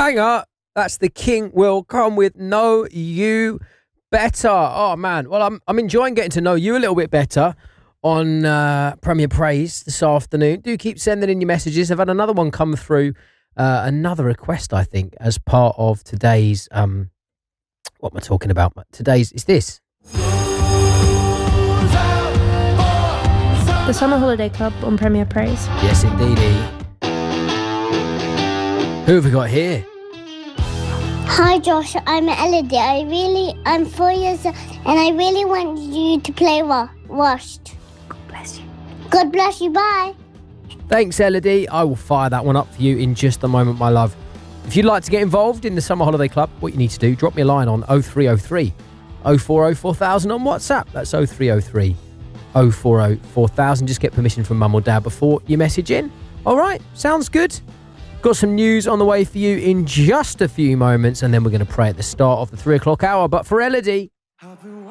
banger. That's The King Will Come with Know You Better. Oh, man. Well, I'm enjoying getting to know you a little bit better on Premier Praise this afternoon. Do keep sending in your messages. I've had another one come through, another request, I think, as part of today's, what am I talking about? Today's, is this. The Summer Holiday Club on Premier Praise. Yes, indeedy. Who have we got here? Hi Josh, I'm Elodie. I'm 4 years old and I really want you to play Washed. God bless you. God bless you, bye. Thanks, Elodie. I will fire that one up for you in just a moment, my love. If you'd like to get involved in the Summer Holiday Club, what you need to do, drop me a line on 0303 040 4000 on WhatsApp. That's 0303 040 4000. Just get permission from mum or dad before you message in. All right, sounds good. Got some news on the way for you in just a few moments, and then we're going to pray at the start of the 3 o'clock hour. But for Elodie...